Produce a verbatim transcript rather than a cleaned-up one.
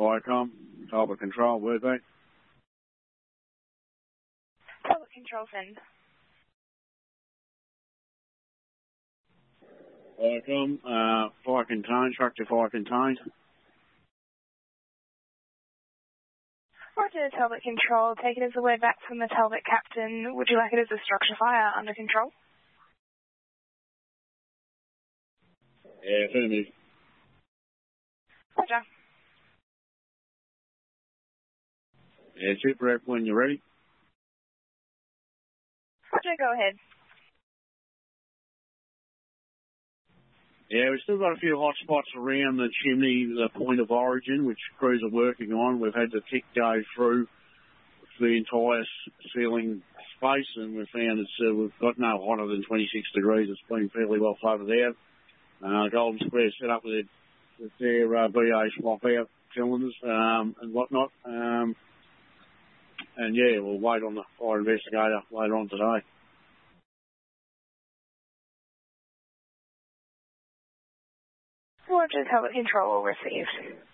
Firecom, Talbot Control, word back. Talbot Control, send. Firecom, uh, fire contained, structure fire contained. Roger, Talbot Control. Take it as a word back from the Talbot Captain. Would you like it as a structure fire under control? Yeah, affirmative. Roger. Yeah, super rep when you're ready. Roger, go ahead. Yeah, we've still got a few hot spots around the chimney, the point of origin, which crews are working on. We've had the tick go through the entire ceiling space, and we've found it's, uh, we've got no hotter than twenty-six degrees. It's been fairly well flooded out. Uh, Golden Square set up with their, with their uh, B A swap out cylinders um, and whatnot. Um, and yeah, we'll wait on the fire investigator later on today. Roger, Talbot Control received.